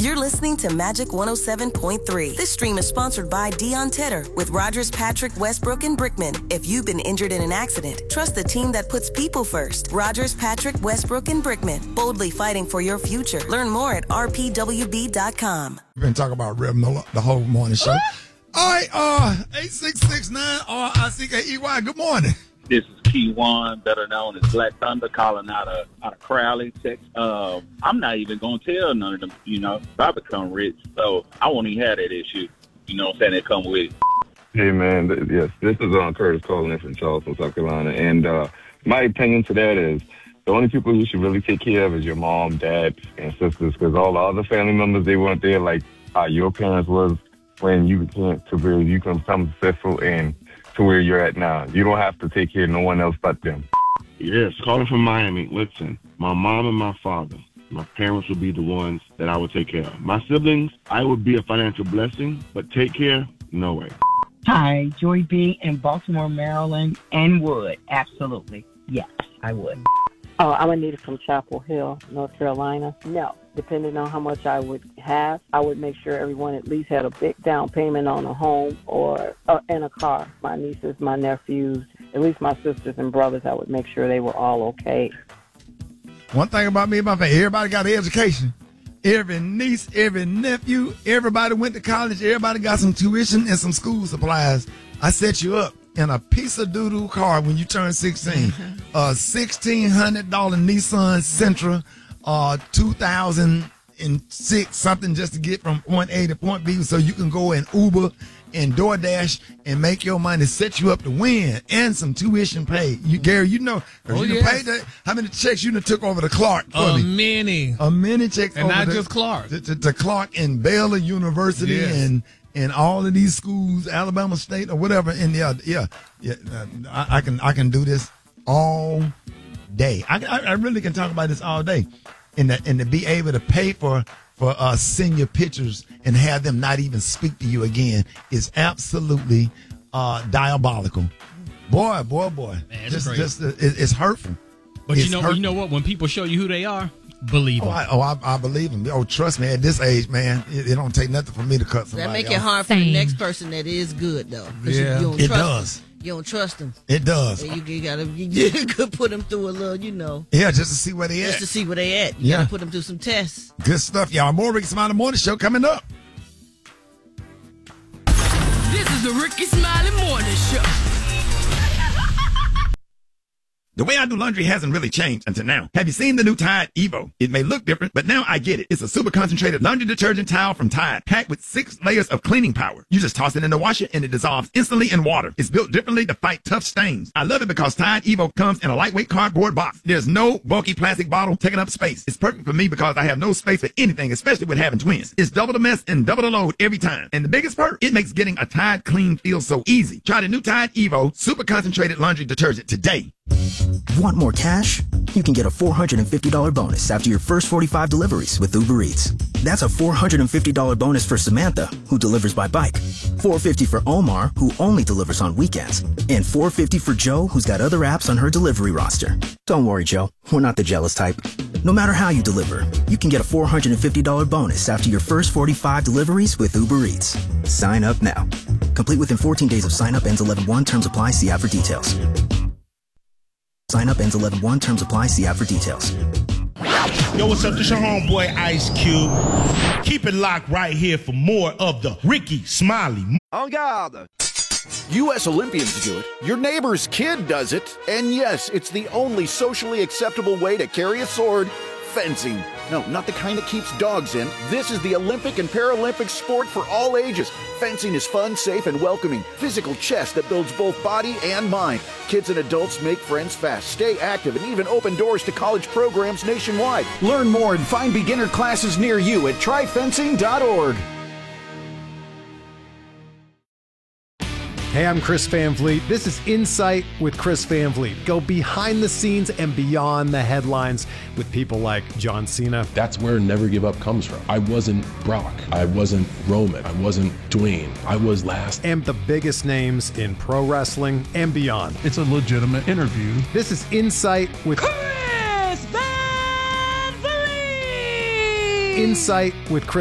You're listening to Magic 107.3. This stream is sponsored by Deion Tedder with Rogers, Patrick, Westbrook, and Brickman. If you've been injured in an accident, trust the team that puts people first. Rogers, Patrick, Westbrook, and Brickman. Boldly fighting for your future. Learn more at rpwb.com. We've been talking about Rhythm the whole morning show. All right, 8669-RICKEY. Good morning. This is Keywan, better known as Black Thunder, calling out of Crowley, Texas. I'm not even going to tell none of them, if I become rich. So I won't even have that issue, what I'm saying, that come with it. Hey, man, yes, this is Curtis calling in from Charleston, South Carolina. And my opinion to that is the only people you should really take care of is your mom, dad, and sisters, because all the other family members, they weren't there like how your parents was when you became to where you can become successful and to where you're at now. You don't have to take care of no one else but them. Yes, calling from Miami. Listen, my mom and my father, my parents would be the ones that I would take care of. My siblings, I would be a financial blessing, but take care, no way. Hi, Joy B. in Baltimore, Maryland, and would. Absolutely. Yes, I would. Oh, I'm Anita from Chapel Hill, North Carolina. No. Depending on how much I would have, I would make sure everyone at least had a big down payment on a home or in a car. My nieces, my nephews, at least my sisters and brothers, I would make sure they were all okay. One thing about me, everybody got an education. Every niece, every nephew, everybody went to college. Everybody got some tuition and some school supplies. I set you up in a piece of doo-doo car when you turn 16. A $1,600 Nissan Sentra. 2006 something just to get from point A to point B so you can go and Uber and DoorDash and make your money, set you up to win and some tuition paid. Gary, paid that. How many checks you done took over to Clark for me? Many checks and over not just Clark. To Clark and Baylor University and all of these schools, Alabama State or whatever. And I can do this all day. I really can talk about this all day, and to be able to pay for senior pictures and have them not even speak to you again is absolutely diabolical. Boy, man, it's hurtful. But you know what? When people show you who they are, believe them. I believe them. Oh, trust me, at this age, man, it don't take nothing for me to cut somebody. That make it hard for the next person that is good though. Yeah, it does. You don't trust them. It does. You could put them through a little, Yeah, just to see where they at. Just to see where they at. You got to put them through some tests. Good stuff, y'all. More Ricky Smiley Morning Show coming up. This is the Ricky Smiley Morning Show. The way I do laundry hasn't really changed until now. Have you seen the new Tide Evo? It may look different, but now I get it. It's a super concentrated laundry detergent towel from Tide, packed with 6 layers of cleaning power. You just toss it in the washer and it dissolves instantly in water. It's built differently to fight tough stains. I love it because Tide Evo comes in a lightweight cardboard box. There's no bulky plastic bottle taking up space. It's perfect for me because I have no space for anything, especially with having twins. It's double the mess and double the load every time. And the biggest perk, it makes getting a Tide clean feel so easy. Try the new Tide Evo super concentrated laundry detergent today. Want more cash? You can get a $450 bonus after your first 45 deliveries with Uber Eats. That's a $450 bonus for Samantha, who delivers by bike, $450 for Omar, who only delivers on weekends, and $450 for Joe, who's got other apps on her delivery roster. Don't worry, Joe. We're not the jealous type. No matter how you deliver, you can get a $450 bonus after your first 45 deliveries with Uber Eats. Sign up now. Complete within 14 days of sign up. Ends 11/1. Terms apply. See app for details. Sign up ends 11/1. Terms apply. See app for details. Yo, what's up? This your homeboy Ice Cube. Keep it locked right here for more of the Ricky Smiley. En garde. U.S. Olympians do it. Your neighbor's kid does it. And yes, it's the only socially acceptable way to carry a sword. Fencing. No, not the kind that keeps dogs in. This is the Olympic and Paralympic sport for all ages. Fencing is fun, safe, and welcoming. Physical chess that builds both body and mind. Kids and adults make friends fast, stay active, and even open doors to college programs nationwide. Learn more and find beginner classes near you at tryfencing.org. Hey, I'm Chris Van Vliet. This is Insight with Chris Van Vliet. Go behind the scenes and beyond the headlines with people like John Cena. That's where Never Give Up comes from. I wasn't Brock. I wasn't Roman. I wasn't Dwayne. I was last. And the biggest names in pro wrestling and beyond. It's a legitimate interview. This is Insight with Chris Van Vliet. Insight with Chris